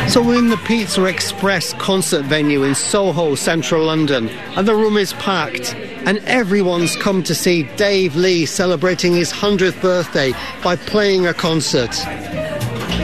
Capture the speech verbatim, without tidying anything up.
So we're in the Pizza Express concert venue in Soho, central London, and the room is packed. And everyone's come to see Dave Lee celebrating his hundredth birthday by playing a concert.